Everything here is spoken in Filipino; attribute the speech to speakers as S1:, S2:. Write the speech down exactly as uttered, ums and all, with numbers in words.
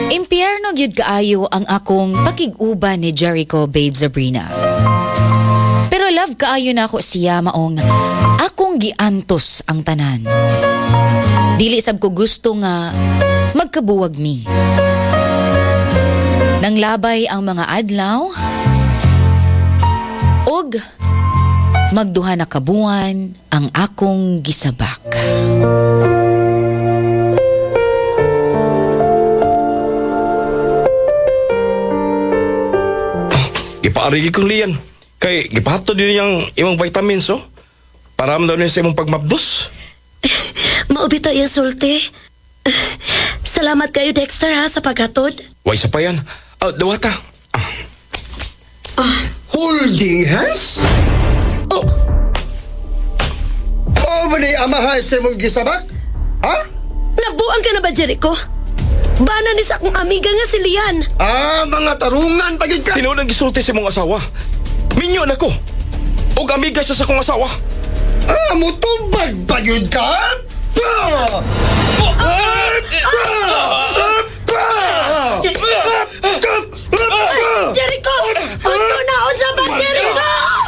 S1: Impyerno gyud kaayo ang akong pakig-uban ni Jericho, Babe Sabrina. Pero love kaayo na ako siya maong akong giantos ang tanan. Dili sab ko gusto nga magkabuwag mi. Nanglabay ang mga adlaw og magduha na kabuan ang akong gisabak.
S2: Gipaarigi kong liyan. Kay gipahato din yung imong vitamins, oh. Para daw niya sa imong pagmabdos.
S3: Maubita yung sulti. Salamat kayo, Dexter, ha, sa paghatod.
S2: Way sa pa yan. Oh, dawata. Ah.
S3: Ah.
S4: Holding hands?
S3: Oh.
S4: Oh, mali amahay sa imong gisabak? Ha?
S3: Nabuang ka na ba, Jericho? Bana ni sa akong amiga nga si Lian.
S4: Ah, mga tarungan pagid ka.
S2: Tinuod ang gisulti sa imong asawa. Minyo na ko. Og amiga siya sa kong asawa.
S4: Ah, mutubag pagid ka? Ah!